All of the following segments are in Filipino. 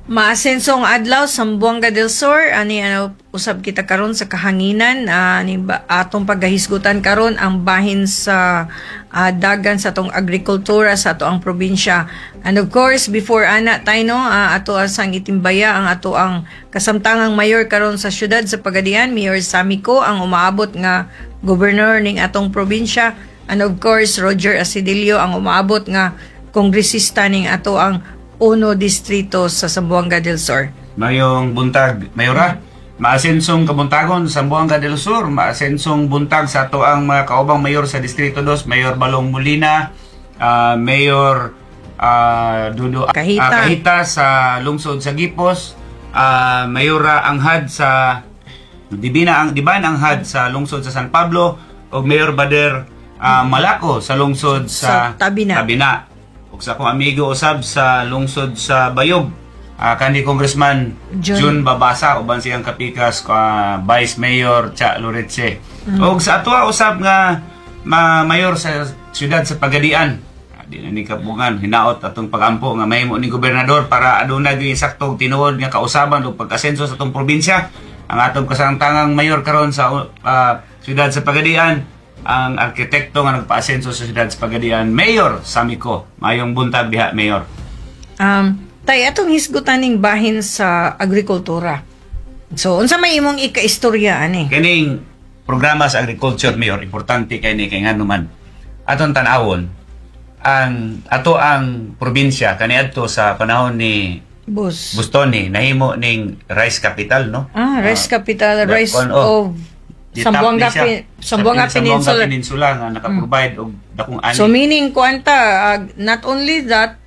Maasensong adlaw Sambuanga del Sur ani usab kita karon sa kahanginan ani atong paggahisgutan karon ang bahin sa dagan sa atong agrikultura sa ato ang probinsya. And of course before ana tayo ato asang itimbaya ang ato ang kasamtangang mayor karon sa syudad sa Pagadian, Mayor Samico ang umaabot nga gobernador ning atong probinsya, and of course Roger Asidilio ang umaabot nga kongresista ning ato ang Uno distrito sa Zamboanga del Sur. Mayong buntag, Mayora. Maasensong kabuntagon sa Zamboanga del Sur. Maasensong buntag sa ato ang mga kaubang mayor sa Distrito 2, Mayor Balong Molina, Mayor Dudu Kahita sa lungsod sa Gipos, Mayora Anghad sa Diban Anghad sa lungsod sa San Pablo, o Mayor Bader Malaco sa lungsod sa Tabina. Ug sa akong amigo usab sa lungsod sa Bayog, kanhi Congressman Jun Babasa uban siyang kapikas Vice Mayor Cha Loretze. Ug sa ato usab nga mayor sa siyudad sa Pagadian, di na ni kabungan hinaot atong pagampo nga mahimo ni gobernador para aduna gyud saktong tinuod nga kausaban ug pag-asenso sa atong probinsya. Ang atong kasangtangang mayor karon sa siyudad sa Pagadian, ang arkitekto nga nagpa-asenso sa siyudad sa Pagadian, Mayor Samico. Mayong buntag diha, Mayor. Tay atong hisgutan ning bahin sa agrikultura. So unsa may imong ika-istorya ani? Kining programa sa agriculture, Mayor, importante kay ngano man aton tan-awon ang ato ang probinsya kaniadto sa panahon ni Bustoni nahimo ning rice capital, no? Rice capital, rice of Sambuanga Peninsula nga naka-provide og dakong ani. So meaning kuanta not only that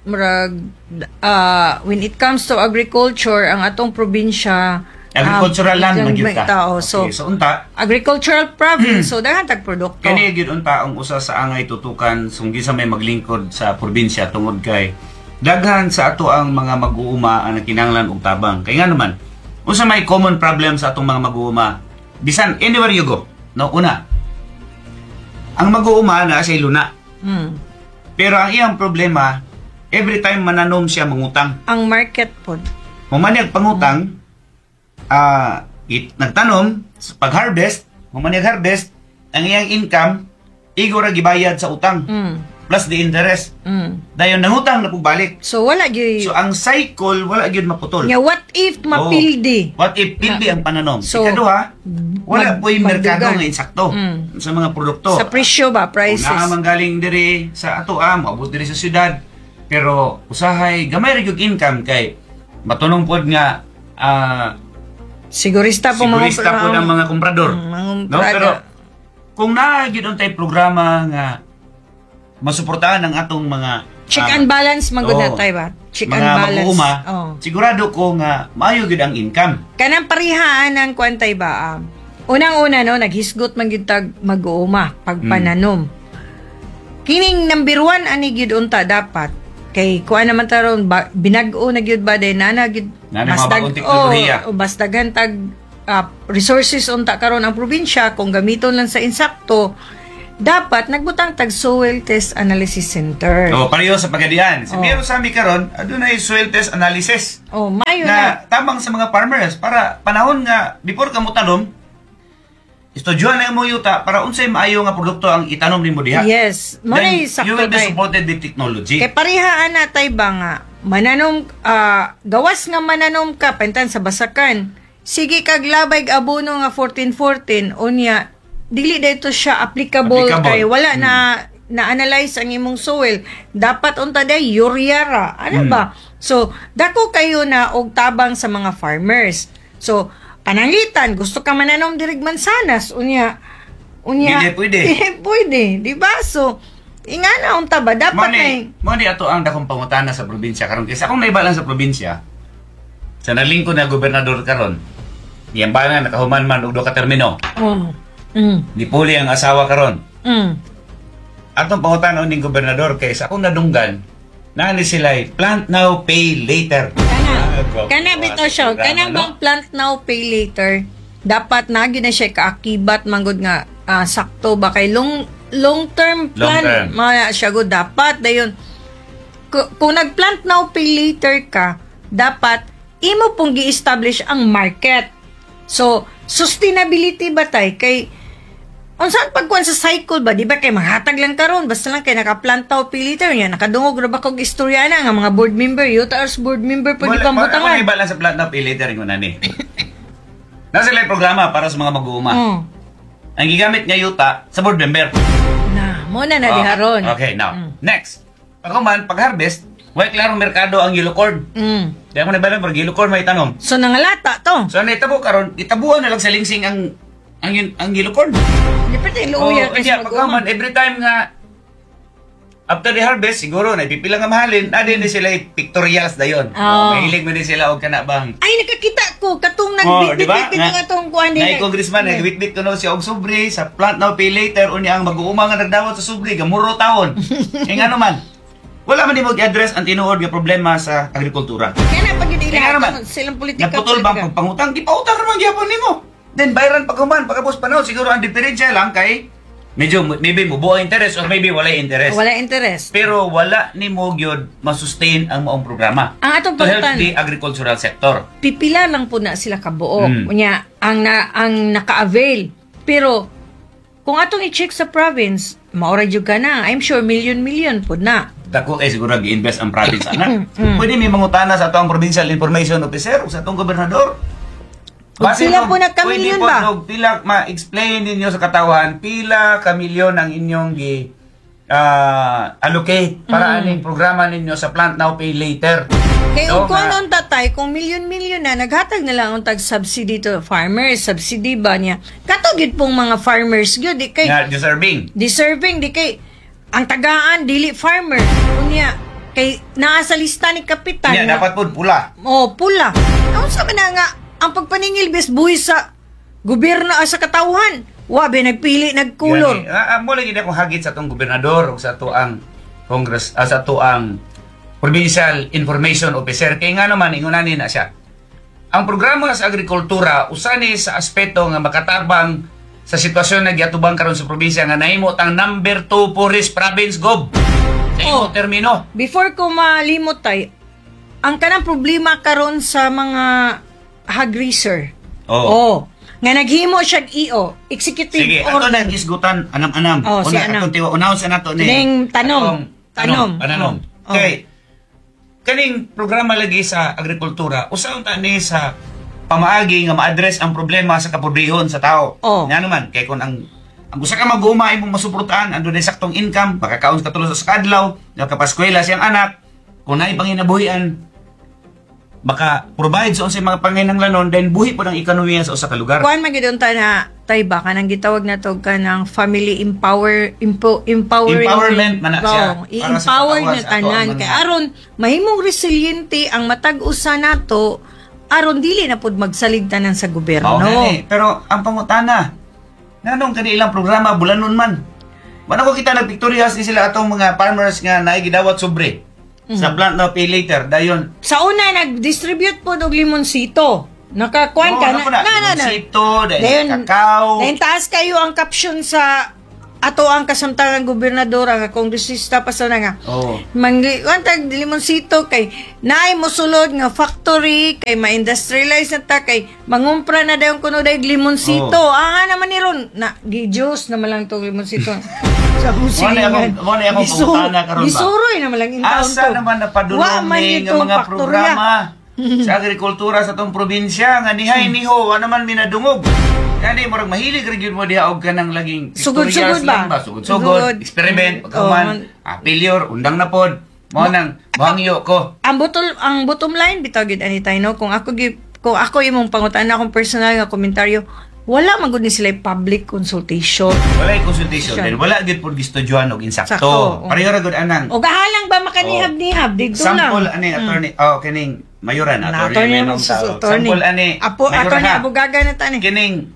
when it comes to agriculture ang atong probinsya agricultural land magyud ta. So unta agricultural province so daghan tag produkto. Kani gyud unta ang usa sa angay tutukan sunggi sa may maglingkod sa probinsya tungod kay daghan sa ato ang mga mag-uuma ang kinahanglan og tabang. Kay nga naman unsa may common problem sa atong mga mag-uuma bisan anywhere you go, no? Una, ang mag-uuma na siya luna. Pero ang iyang problema, every time mananom siya mangutang. Ang market pod. Humaniag pangutang, nagtanom, pag-harvest, humaniag harvest, ang iyang income, igora gibayad sa utang. Plus the interest. Dayon nangutang na pagbalik. So wala gyud. So ang cycle wala gyud maputol. Yeah, what if mapildi? What if pildi ang pananom? So, ikaduha, wala po'y merkado nga insakto sa mga produkto. Sa presyo ba, prices? Kung galing diri sa ato maabot diri sa syudad. Pero usahay gamay ra gyud income kay matunong pod nga sigurista po ng mga komprador. No, pero kung naa gyud untay programa nga masuportahan ang atong mga check and balance magud na tay ba? Check and balance. Mga sigurado ko nga maayo gyud ang income. Kanang parihaan ang kwantay ba? Unang-una no, naghisgot man gyud tag mag-uuma pagpananom. Kining number 1 ani gyud unta dapat kay kuan naman taron binag-o na gyud ba day nana gyud mas daghan tag resources unta karon ang probinsya kung gamiton lang sa insakto. Dapat nagbutang tag soil test analysis center. Pareho sa Pagadian. Si Mayor Sami karon adunay soil test analysis. Mayo na tamang sa mga farmers para panahon nga before ka mo tanom, istudyohan na mo yuta para unsay maayo nga produkto ang itanom nimo diha. Yes, then you will be supported with technology. Kay parihaan na tay ba nga mananom gawas nga mananom ka pantan sa basakan. Sige kag labay abono nga 14-14 unya dili dito siya applicable. Kay wala na-analyze ang imong soil. Dapat unta day urea ra. Ano ba? So, dako kayo na og tabang sa mga farmers. So, pananglitan, gusto ka mananom dirig mansanas. Unya. Hindi pwede. Pwede, di ba? So, ingana unta ba? Dapat mo di ato ang dakong pangutana sa probinsya karon kaysa akong naibalan sa probinsya. Sa nalingkod na gobernador karon. Iyang bangan nakahuman man og duha ka termino. Nipuli ang asawa karon. Atong pangutan ning gobernador kay sa akong nadunggan nani sila plant now pay later. Kana bitaw siya. Kana bang plant now pay later? Dapat nagi na siya kaakibat manggod nga sakto ba kay long term plan maya siya go dapat dayon kung nag plant now pay later ka dapat imo pong gi-establish ang market. So, sustainability ba tay kay unsan pagkuan sa cycle ba, di ba kay maghatag lang karon basta lang kay nakaplanta o piliter niya, nakadungog ra ba kog istorya na nga mga board member, UTARS board member pwede pang Ako butangan. may balance sa plant na later ko na ni. Nasa may programa para sa mga mag-uuma. Ang gigamit nga yuta sa board member. Na, mo na diharon. Okay, now. Next. Pag-harvest, way klarong merkado ang yellow corn. Di ako nabalang pag yellow corn may tanom. So nangalata to. So naitabo karon, itabuan na lang sa lingsing ang yellow corn. Di pa tayo luya kasi Kaya pagkaman, every time nga after the harvest, siguro, naipipila nga mahalin, din sila pictorials dayon. Mahilig mo din sila og kana bang. Ay, nakakita ko, katong diba? nagbitbit nga itong kuhan din. Congressman, nagbitbit ko no siya og sobre sa plant now pay later, unya ang mag-uuma nga nagdawat sa sobre, gamuro taon. Nga naman, wala man din mo i-address ang tinuod nga problema sa agrikultura. Kaya na pag Kaya ilahat naman, silang politika. naputol bang pagpangutang, gipautang naman gyapon nimo. Then bayaran pagkuman, pagkapos panahon, siguro ang diferensya lang kay medyo maybe mubo ang interest or maybe wala interest. Wala interest. Pero wala ni mo gyud ma-sustain ang maong programa. Ang atong to help pagtan, the agricultural sector. pipila lang po na sila kabuo. Unya, ang naka-avail. Pero, kung atong i-check sa province, maura jud ka na. I'm sure million po na. Dako siguro gi-invest ang province ana. Pwede may mangutana sa atong provincial information officer o sa atong gobernador. Kung sila po nagkamilyon ba? Pwede po pila ma-explain ninyo sa katawan, pila kamilyon ang inyong allocate para aning programa ninyo sa Plant Now Pay Later. Kaya kung anong tatay, kung milyon-milyon na, naghatag na lang ang tag-subsidy to farmers, subsidy ba niya? Katugid pong mga farmers yun, di kay deserving, di kay ang tagaan, dili farmer. Kunya, kay naa sa lista ni kapitan. Yeah, dapat po pula. Pula. Ano sabi na nga, ang pagpaningil bes buhi sa gobyerno sa katawhan. Wabe, nagpili, nagkulor. Mo lagi na akong hagit sa atong gobernador o sa tuang Congress, sa tuang Provincial Information Officer. Kaya nga naman, ingunanin na siya. Ang programa sa agrikultura, usani sa aspeto nga makatabang sa sitwasyon na giatubang karon sa probinsya nga nahimo tang number 2 poorest province gob. Sa imo termino. Before ko malimot tay, ang kanang problema karon sa mga hog raiser. Nga naghimo siya EO, executive sige, order. Sige, ato na gisgutan, anam-anam. Si anam. Atong tiwa-unaw sa nato ni. Kining tanom. Okay. Kaning programa lagi sa agrikultura, usaon ta ni sa pamaagi nga ma-address ang problema sa kapobrehon sa tao. Nga naman, kay kun ang usa ka mag-uuma imong masuportahan, ando na saktong income, makakaon ka tulo sa kadlaw, nakapaskwela siyang anak, kung naay panginabuhian, baka provide sa unsay mga panginahanglanon, then buhi po ng ekonomiya sa usa ka lugar. Kuan magidon ta na tay ba kanang gitawag na to kanang family empowerment man na siya. I-empower na tanan kay aron mahimong resiliente ang matag-usa nato aron dili na pud magsalig tanan sa gobyerno. Pero ang pangutana, nanong kani ilang programa bulanon man. Wala ko kita nagpictorials ni sila atong mga farmers nga naay gidawat sobre. Sa Plant Now Pay Later, dayon. Sa una, nag-distribute po ng limonsito. Nakakuan ka na. Limonsito, dayon kakao. Dayon taas kayo ang caption sa ato ang kasamtangang gobernador, ang kongresista pa sa nga. Mangli-wantag limonsito kay naay mosulod nga factory, kay ma-industrialize na ta, kay mangumpra na dayon kuno dahil limonsito. Naman ni ron, gi-juice naman lang itong limonsito. Sa Mo na akong pangutana karon ba? Gisuroy naman lang intaon to. Asa naman napadulong nga mga programa sa agrikultura sa tong probinsya nga nihay-niho, naman minadungog. Kani murag mahilig ra gyud mo diha og kanang laging sugod-sugod ba? Sugod-sugod, experiment, pagkaman, failure, undang na pod. Mo nang mahangyo ko. Ang bottom line bitaw gid ani tayo no, kung ako imong pangutana akong personal nga komentaryo, wala man gud ni sila public consultation. Wala consultation. Then wala gid pud gistudyohan og insakto. Pareho ra gud anang. O gahalang ba makanihab-nihab digdo lang. Sample ani attorney kining mayoran attorney menom tao. Sample ani attorney abogaga na tani. Kining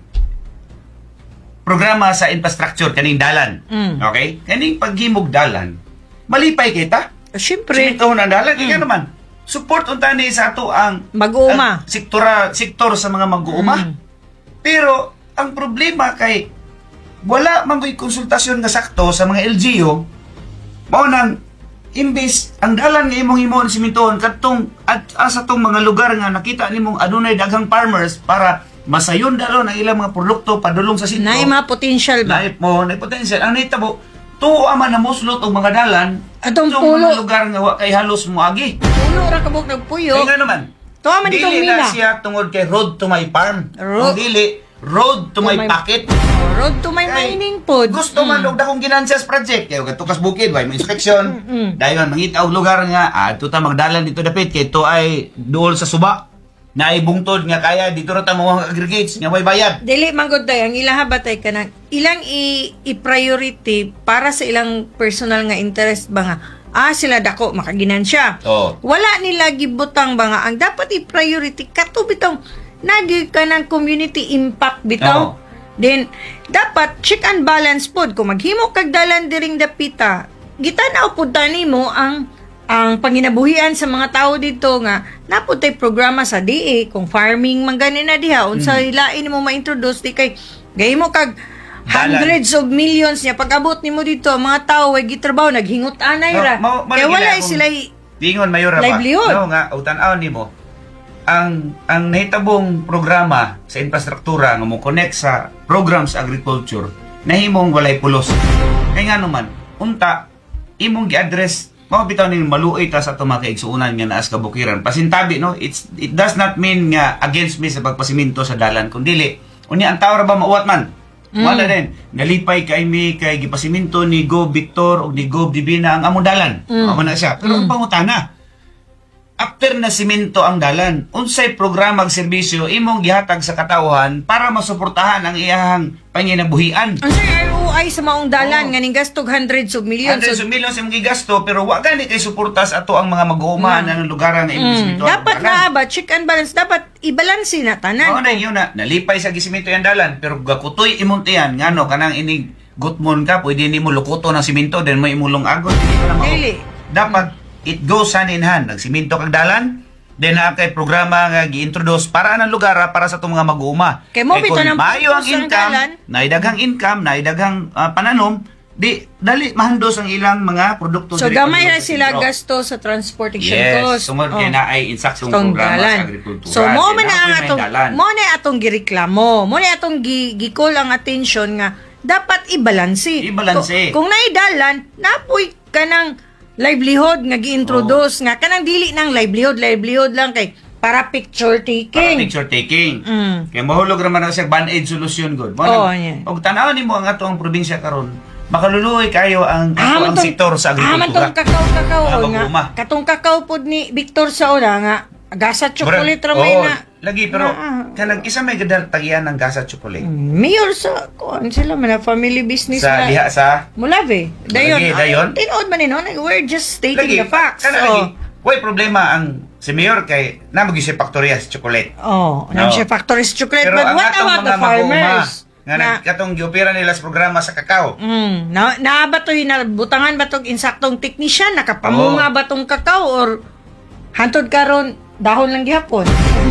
programa sa infrastructure kaning dalan. Okay? Kaning paghimog dalan. Malipay kita. Syempre. Simito na dalan kaya naman. Support unta ni sa ato ang mag-uuma. Sektor sa mga mag-uuma. Pero, ang problema kay wala man ko'y konsultasyon nga sakto sa mga LGU, mao nang imbis ang dalan nga imong himon simintohon kadtong sa tong mga lugar nga nakita nimong adunay daghang farmers para masayon dalon ang ilang mga produkto padulong sa sitio. Naay mga potential ba? Naay potential. Ang nahitabo, tuwa man na muslot og mga dalan Atong sa pulo. mga lugar nga wa kay halos moagi. Pulo ra kabuk nagpuyo. Kaya nga naman, Tuwa man itong dili mina. na siya tungod kay road to my farm. Road- Kung dili, road to my pocket. Road to my Kay mining pod. Gusto man og dakong ginansas project kay tukas bukid way mo inspection. Dayon mangita og lugar nga ato ta magdalan dito dapit kay to ay duol sa suba. Naay bungtod nga kaya dito ra ta mo aggregates nga way bayad. Dili manggod day ang ilaha batay kanang ilang i-priority para sa ilang personal nga interest ba nga sila dako makaginansya. Oh. Wala nila gibutang ba nga ang dapat i-priority kato bitong nagi ka ng community impact bitaw. Oo. Then dapat check and balance pod kung maghimo kag dalan diring dapita gitanaw pud nimo ang panginabuhian sa mga tao dito nga napud tay programa sa DA kung farming man gani na diha unsa ilain mo ma-introduce di kay gahimo kag Dalan. hundreds of millions niya pag-abot nimo dito ang mga tao way gitrabaho naghingot anay ra kaya wala sila Tingon mayor ba? livelihood. No nga utan-aw nimo. Ang nahitabong programa sa infrastruktura nga mo connect sa programs agriculture nahimong walay pulos. Kay nga naman unta imong gi-address mao bitaw ning maluoy ta sa ato mga kaigsuonan nga naas kabukiran. Pasintabi no, it does not mean nga against me sa pagpasiminto sa dalan kun dili unya ang tao ra ba mauwat man. Wala din. Nalipay kay mi kay gipasiminto ni Go Victor o ni Go Divina ang among dalan. Amo na siya. Pero ang pangutana, after na siminto ang dalan, unsay programa ug serbisyo imong gihatag sa katawhan para masuportahan ang iyahang panginabuhian? ang sir ROI sa maong dalan nga ning gastog hundreds of millions Hundreds of millions imong gigasto pero wa gani kay suporta sa ato ang mga mag-uuma ng lugar nga imong siminto. dapat na ba check and balance dapat i-balanse na tanan. Mao na yun na nalipay sa gisiminto yung dalan pero gakutoy imong tiyan ngano kanang inig gutmon ka pwede nimo lukuto ng siminto then mo imulong agos hindi ka na mao. Dili. Dapat it goes hand in hand nagsiminto kag dalan then na kay programa nga gi-introduce para anang lugar para sa itong mga mag-uuma. Kay mo bitaw kung ng maayo ang purpose ang income, dalan. naidaghang income, naidaghang pananom, di dali mahandos ang ilang mga produkto. So diri gamay pag- na sila gasto sa transportation Yes, cost. tungod kay Oh. na ay insaktong Itong programa dalan. sa agrikultura. So mo man Kaya ang napoy may atong dalan. mo na atong gireklamo. Mo na atong gikol ang attention nga dapat i-balanse. I-balanse. Kung naidalan, napoy kanang livelihood nga gi-introduce nga kanang dili nang livelihood lang kay para picture Para taking. picture taking. Mm. Kaya mahulog naman na siya band-aid solution good. Oo, yeah. Og tanaw nimo ang ato ang probinsya karon, makaluluoy kayo ang ato ang tong- sektor sa man agrikultura. tong kakao Mga nga. mag-uuma. Katong kakao pod ni Victor sa una nga gasa chocolate ra may Oo, na. lagi pero Na- kanang isa may gadal tagian ng gasa chocolate. Mayor sa kuan sila man na family business Sa na. diha sa Mulave. Dayon. dayon? Tinood man nino, we're just stating lagi the facts. kana lagi. Way problema ang si Mayor kay namagi si Factoria sa chocolate. Oh, No. siya factories chocolate Pero but ang what atong about the mga mag-uuma farmers? nga katong giopera nila sa programa sa kakao. Na ba to butangan ba tong insaktong technician nakapamunga ba tong kakao or hantod karon dahon lang gihapon.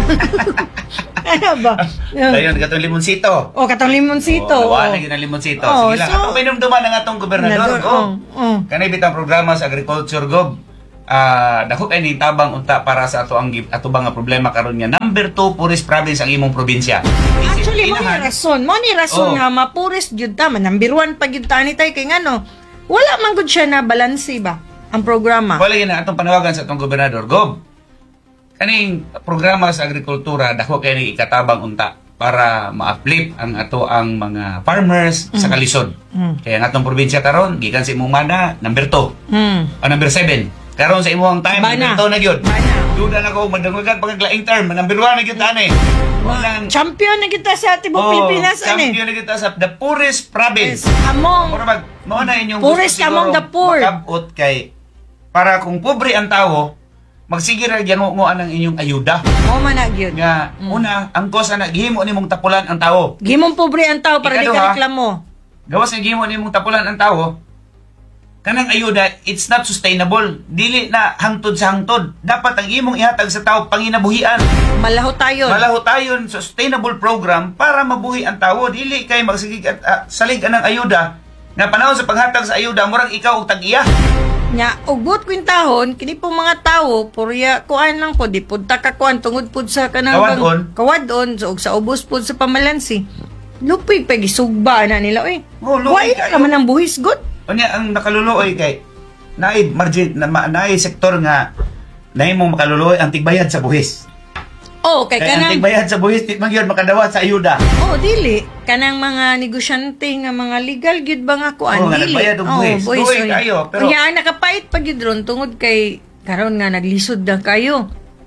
Ano ba? Dayon katong limonsito. Oh, katong limonsito. Wala na limonsito. Oh, Sige lang. so- Atong minumduman ang atong gobernador. Kanay bitang programa sa agriculture gob. Dako kay ni tabang unta para sa ato ang ato bang nga problema karon nga number 2 Puris province ang imong probinsya. Actually, mo ni rason. Mo ni rason Oh. nga mapuris jud ta man. Number 1 pa jud ta ni tay kay ngano. Wala man gud siya na balanse ba ang programa. Wala yun ang atong panawagan sa atong gobernador gob. Kaning programa sa agrikultura dako kay ni ikatabang unta para ma-uplift ang ato ang mga farmers sa kalisod. Kaya ang atong probinsya karon gikan sa imong mana number 2 o number 7. Karon sa imong time Bana. number 2 na gyud. Bana. Duda na ko madangugan pagkaglaing term number 1 na gyud ani. Walang Champion na kita sa tibok Pilipinas ani. champion na kita sa the poorest province. Among Mura mao na inyong Poorest gusto siguro among the poor. makabot kay para kung pobre ang tao magsigir gyud mo ang inyong ayuda. mo man na gyud. Nga una ang kosa na gihimo nimong tapulan ang tao. Gimong pobre ang tao para di Ikaduha, ka reklamo. Gawas nga gihimo nimong tapulan ang tao. Kanang ayuda, it's not sustainable. Dili na hangtod sa hangtod. Dapat ang imong ihatag sa tao panginabuhian. Malaho tayo. Malaho tayo sa sustainable program para mabuhi ang tao. Dili kay magsigig at salig ng ayuda. Nga panahon sa paghatag sa ayuda, murag ikaw og tag-iya. Nya ugbot kwintahon kini po mga tawo purya kuan lang po di pud ta ka kuan tungod pud sa kanang kawadon so, ug sa ubos pud sa pamalansi. Lupig pa gisugba na nila oy. Oh, lupig Why ka man ang buhis god? Unya ang nakaluluoy kay naay margin naay sektor nga naay mong makaluluoy ang tigbayad sa buhis. Oh, kay Kaya ang kanang tigbayad sa buhis di man gyud makadawat sa ayuda. oh dili kanang mga negosyante nga mga legal gyud ba nga kuan Nga dili. nagbayad og buhis. Luoy oy. kayo pero Unya nakapait pa gyud ron tungod kay karon nga naglisod na kayo.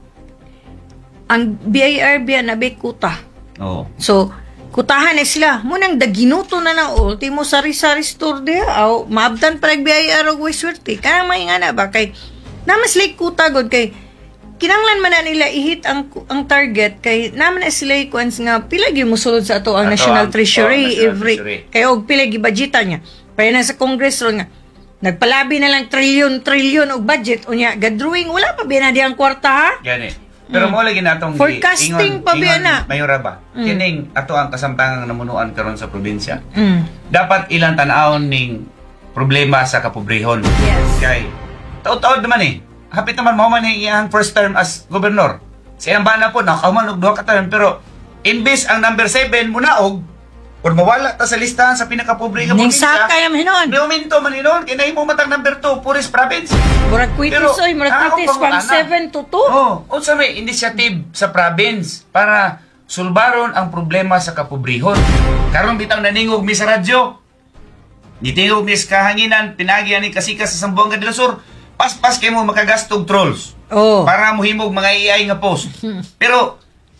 Ang BIRB na kuta. oh. So, kutahan na sila. Munang daginuto na ng ultimo sari-sari store dia. Aw, maabtan pa nag-BIR og way swerte. Kaya may nga na ba? Kay, namas like kuta god kay, kinanglan man na nila i-hit ang target kay naman na sila ikuans nga pila gyud mosulod sa ato ang National Treasury National every Treasury. kay og pila gyud budgetan niya. Paya na sa Congress ron nga nagpalabi na lang trilyon og budget unya gadrawing wala pa binadi ang kwarta ha. Gani. Pero mo lagi natong Forecasting pa ba na? Mayora ba? Kining ato ang kasamtangang namunuan karon sa probinsya. Mm. Dapat ilang tan-awon ning problema sa kapobrehon. Yes. Kay taod-taod naman eh. Hapit naman mo man iyang first term as governor. Siyang bana po nakauman og duha ka term pero imbes ang number 7 munaog or mawala ta sa listahan sa pinakapobre nga Ning probinsya. sakay am hinon. May uminto man hinon kay nahimo matang number 2 Puris province. Murag kwitis oy, murag kwitis from 7 to 2. Oh, unsa may initiative sa province para sulbaron ang problema sa kapobrehon. Karon bitang naningog mi sa radyo. Nitingog mi sa kahanginan pinagi ani kasika sa Zamboanga del Sur. Pas-pas kay mo makagastog trolls. Oh. Para mohimog mga AI nga post. Pero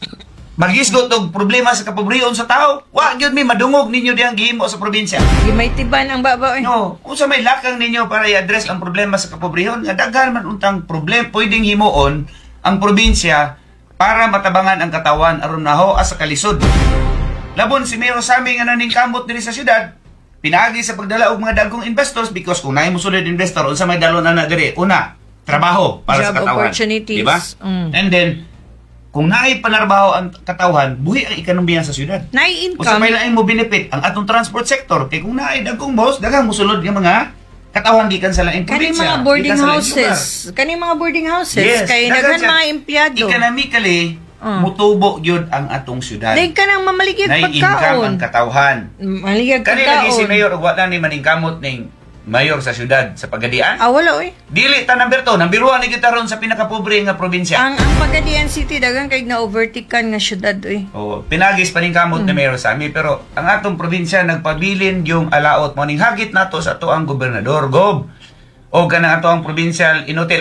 magisgot og problema sa kapobrehon sa tao. Wa gyud mi madungog ninyo diyang gihimo sa probinsya. Di may tiban ang baba oy. No, unsa may lakang ninyo para i-address ang problema sa kapobrehon? Nga daghan man untang problem pwedeng himuon ang probinsya para matabangan ang katawan aron naho sa kalisod. Labon si Mayor Sammy nga naning kamot diri sa syudad, pinagi sa pagdala og mga dagkong investors because kung naay mosulod investor unsa may dalon ana diri? Una, trabaho para Job sa katawan. opportunities. Diba? And then kung naay panarbaho ang katawan, buhi ang ekonomiya sa syudad. Nay Unsa may income. lain mo benefit ang atong transport sector kay kung naay dagkong boss daghang mosulod nga mga katawan gikan sa laing Kani probinsya. mga boarding gikan sa laing lugar. houses. Kani mga boarding houses. Yes, Kay daghan daghan siya. mga empleyado. Economically, mutubo yun ang atong syudad. Dahil ka nang mamaligid Nay income pagkaon. ang katawhan. Maligid Kani lagi si pagkaon. Mayor ug wala ni maningkamot ning mayor sa syudad sa Pagadian. Ah, wala oy. Dili ta number 2, number 1 ni kita ron sa pinakapobre nga probinsya. Ang Pagadian City daghan kay na-overtaken nga syudad oy. Oh, pinagis pa ning kamot ni Mayor Sammy pero ang atong probinsya nagpabilin yung alaot mo ning hagit nato sa ato ang gobernador Gob. O kanang ato ang provincial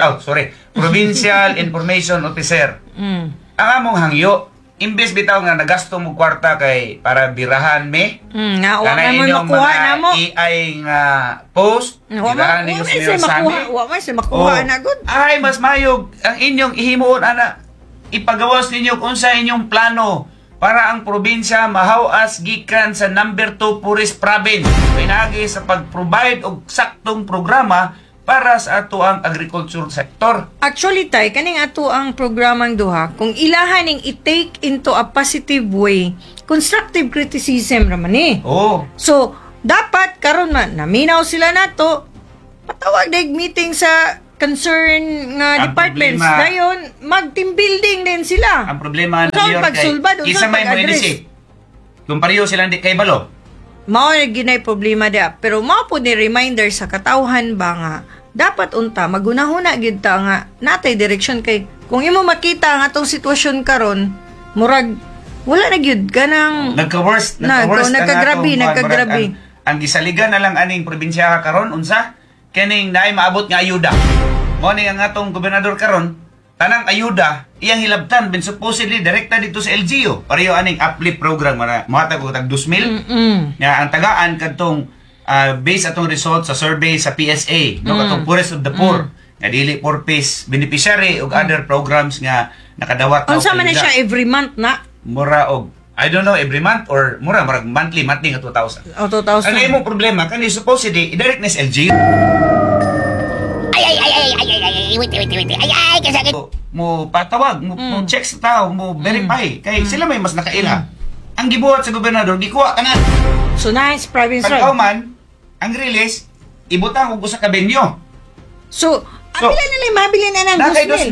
provincial information officer. Mm. Ang among hangyo imbes bitaw nga nagasto mo kwarta kay para birahan me. Nga wa Kanang man inyong makuha mga namo. AI nga post, Wa birahan man ninyo si say Mayor Sammy. makuha, wa man say makuha na gud. Ay, mas mayog ang inyong ihimuon ana. Ipagawas ninyo kung sa inyong plano para ang probinsya mahawas gikan sa number 2 Puris province. Pinagi sa pag-provide og saktong programa para sa ato ang agriculture sector. Actually, tay, kaning ato ang programang duha, kung ilahan ning i-take into a positive way, constructive criticism raman eh. Oh, So, dapat karon man naminaw sila nato, patawag dag meeting sa concern nga Ang departments problema- dayon mag-team building din sila. ang problema na Unsa ang Mayor pagsulbad, unsa isa ang may mo pag-address? inisip. Kung pareho sila di kay balo. Mao na ginay problema dia, pero mao po ni reminder sa katawhan ba nga dapat unta magunahuna gid ta nga natay direksyon kay kung imo makita ang atong sitwasyon karon murag wala na gyud kanang Nagka-worst nagkagrabe. Ang gisaligan na lang aning probinsya karon unsa? Kaning naay maabot nga ayuda. Mo ni ang atong gobernador karon, tanang ayuda iyang hilabtan ben supposedly direkta dito sa LGU. Pareho aning uplift program mara mohatag og tag 2,000. Nga ang tagaan kadtong based atong result sa survey sa PSA, no katong poorest of the poor. Nga dili poor pays beneficiary ug other programs nga nakadawat na unsa og man na ayuda. siya every month na Mura og I don't know every month or mura monthly nga 2,000. o 2,000. Ano imong problema kani supposedly i-direct na sa LGU Wait. Ay, kasakit. mo patawag mo check sa tao mo verify kay sila may mas nakaila. Ang gibuhat sa gobernador gikuha tanan. So nice province Pag road. man ang release ibutang og usa ka benyo. So, So, pila nila mabili na ng Na kay 2,000.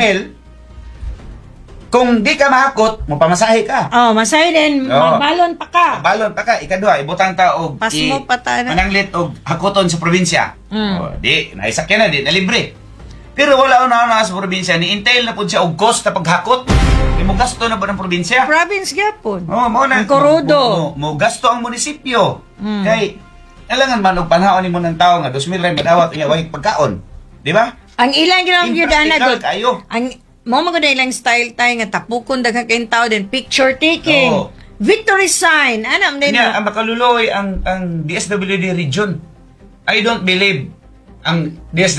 2,000, kung di ka mahakot, mo pamasahe ka. Oh, masay din, Oo. magbalon pa ka. Balon pa ka, ikadua, ibutang ta og Pasmo pa ta na. mananglit og hakoton sa probinsya. Mm. O, di, naisakyan na, di, na libre. Pero wala na sa probinsya, ni entail na po siya og cost na paghakot. Di mo gasto na ba ng probinsya? Province gyapon. Oh, mo na. Ang Corodo. Mo gasto ang munisipyo. Mm. Kay, alangan man og panahon nimo ng tao nga 2,000 ray madawat niya way pagkaon. Di ba? Ang ilang ginang gyudana Impractical gud. kayo. Ang mo magud ilang style tay nga tapukon daghang kayong tao din picture taking. Oo. Victory sign. Anam din. Kanya, ang makaluloy ang DSWD region. I don't believe ang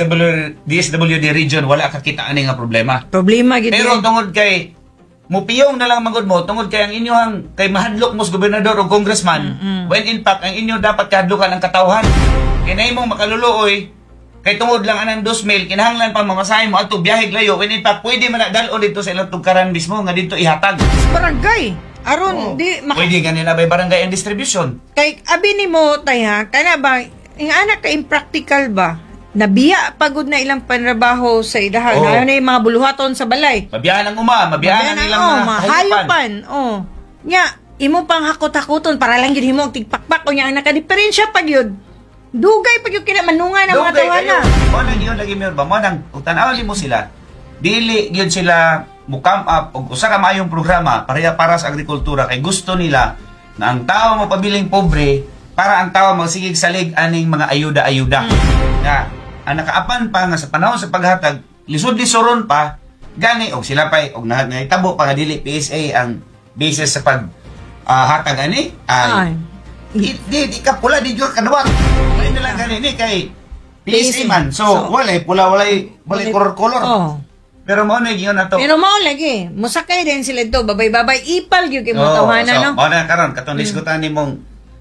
DSWD region wala kakita ani nga problema. Problema gid. Pero tungod kay mupiyong na lang magud mo tungod kay ang inyohang kay mahadlok mo sa gobernador o congressman when in fact ang inyo dapat kahadlukan ang katawhan. Kay nahimong makaluluoy kay tungod lang anang 2,000 kinahanglan pa mamasahe mo adto biyahe layo when in fact pwede man na dalon dito sa ilang tugkaran mismo nga dito ihatag. barangay. Aron Oo. di Pwede ganila bay barangay ang distribution. kay abi nimo tay ha kana ba ang anak ka impractical ba? Nabiya pagod na ilang panrabaho sa idahan. Oo. Ano na yung mga buluhaton sa balay. Mabiyahan ang mabiyahan ang ilang mga hayupan. mahayupan. Oh. Nya, imo pang hakot-hakoton para lang yun himo ang tigpakpak o nya ang nakadiferensya pag yun. Dugay pag yung kinamanungan ng mga tawana. Mo nang yun lagi mo ba mo nang tanaw mo sila. Dili yun sila mo come up og usa ka maayong programa para sa agrikultura kay gusto nila na ang tao mapabiling pobre para ang tao magsigig salig aning mga ayuda-ayuda. Nga ang nakaapan pa nga sa panahon sa paghatag lisod-lisoron pa gani og sila pa og nahitabo pa nga dili PSA ang basis sa pag hatag ani Ay. di ka pula di jud kadawat. Ay na lang gani ni kay PSA man. So, walay pula walay color-color. Oh. Pero mo na giyon na to. Pero mao lagi, musakay din sila to, babay-babay ipal gyud kay mo Oo, tawanan no. mo na karon katong diskutan nimong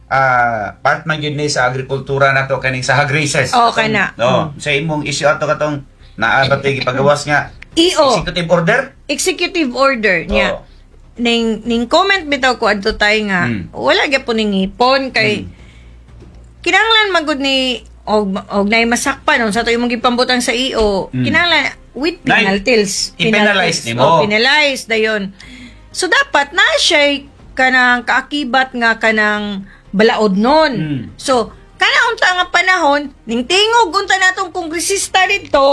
part man gyud ni sa agrikultura nato kaning sa hog races. Okay na. No, sa imong issue ato katong naabot gipagawas nga EO, executive order. executive order niya. Oo. Ning comment bitaw ko adto tay nga wala gyapon ning ipon kay kinahanglan magud ni og nay masakpan sa to imong gipambutang sa EO kinahanglan with penalties i-penalize nimo. penalize dayon so dapat na siya kanang kaakibat nga kanang balaod nun so kana unta nga panahon ning tingog unta natong kongresista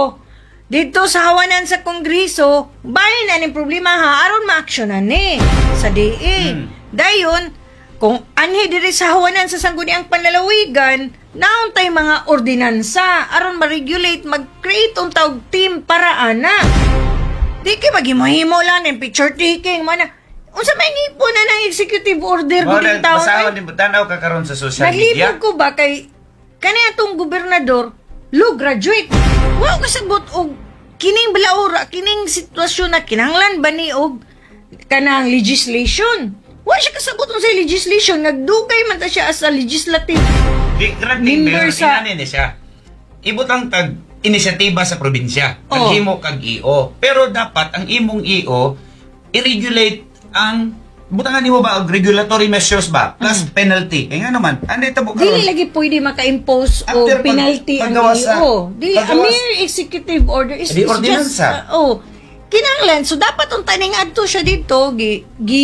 dito sa hawanan sa kongreso bahin na ning problema ha aron ma-actionan ni sa DE dayon kung anhi diri sa hawanan sa sangguniang panlalawigan nauntay mga ordinansa aron ma-regulate mag-create unta og team para ana di kay maghimo-himo lang ng picture taking mana unsa may ngipon na ng executive order Mo guding na taon basawan din tanaw ka karon sa social media. naglibog ko ba kay kani atong gobernador law graduate wa ko sabot og kining balaura kining sitwasyon na kinahanglan ba ni og kanang legislation wa siya kasabot sa legislation nagdugay man ta siya as a legislative Di Member granting sa- ni siya. Ibutang tag inisyatiba sa probinsya. Oh. Paghimo kag EO. Pero dapat ang imong EO i-regulate ang butangan nimo ba og regulatory measures ba plus penalty. Kaya nga naman, ano tabo dili karon? lagi pwede maka-impose o After penalty ang paggawas sa- EO dili a paggawas- mere executive order is Di just ordinansa. kinahanglan so dapat unta ning adto siya dito gi